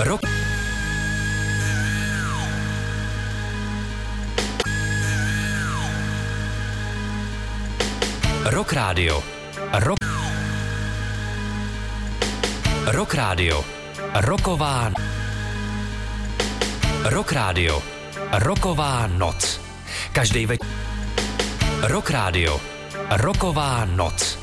Rock. Rock Radio. Rock Radio. Roková. Rock Radio. Roková noc. Každý večer. Rock Radio. Roková noc.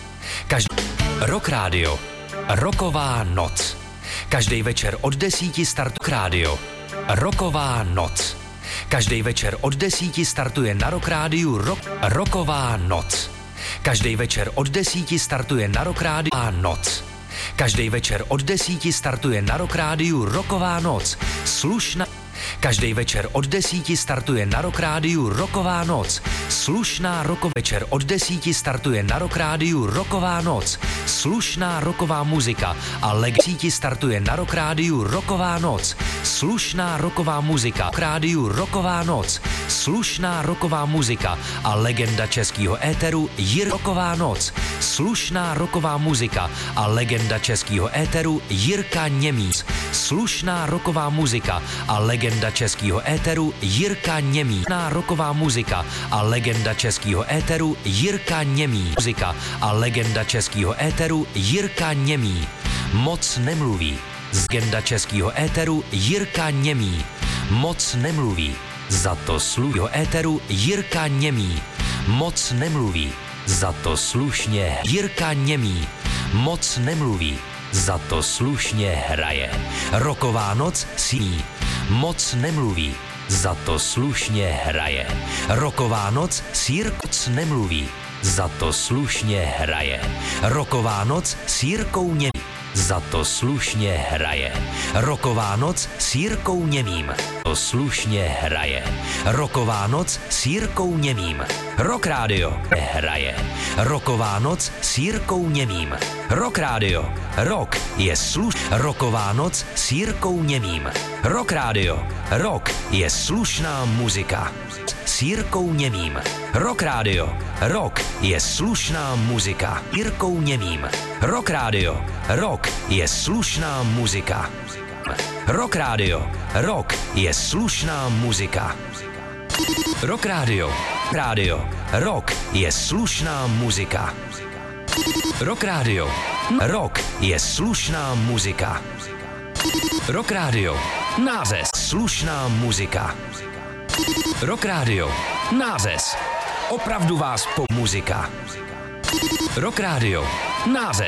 Rock Radio. Roková noc. Každý večer od 10 startuje rádio. Roková noc. Každý večer od 10 startuje na Rock Rádiu Roková noc. Každý večer od 10 startuje na Rock Rádiu noc. Každý večer od 10 startuje na Rock Rádiu Roková noc. Slušná. Každý večer od 10 startuje na Rock Rádiu Roková noc. Slušná večer od 10 startuje na Rock Rádiu Roková noc. Slušná roková muzika a legenda startuje na Rock Rádiu Roková noc. Slušná roková muzika Rock Rádiu Roková noc. Slušná roková muzika a legenda českého éteru Roková noc. Slušná roková muzika a legenda českého éteru Jirka Němíc. Slušná roková muzika a legenda českého éteru Jirka Němíc. Slušná roková muzika a legenda českého éteru Jirka Němíc. Muzika a legenda českého éteru Jirka Němíc. Moc nemluví. Legenda českého éteru Jirka Němíc. Moc nemluví. Za to slušného éteru Jirka Němíc. Moc nemluví. Za to slušně Jirka Němíc. Moc nemluví. Za to slušně hraje. Roková noc síní. Moc nemluví. Za to slušně hraje. Roková noc Sírkoc nemluví. Za to slušně hraje. Roková noc s Jirkou Němým. Za to slušně hraje. Roková noc s Jirkou Němým. To slušně hraje. Roková noc s Jirkou Němým. Rock Radio hraje. Roková noc s Jirkou Němým. Rock Radio. Rock je Roková noc s Jirkou Němým. Rock Radio. Rock je slušná muzika. S Jirkou Němým. Rock Radio. Rock je slušná muzika. Jirkou Němým. Rock Radio. Rock je slušná muzika. Rock Radio. Rock je slušná muzika. Rock Radio. Radio. Rock je slušná muzika. Rock Radio. Rock je slušná muzika. Rock Radio. Nářez. Slušná muzika. Rock Radio. Nářez. Opravdu vás po muzika. Rock Radio. Nářez.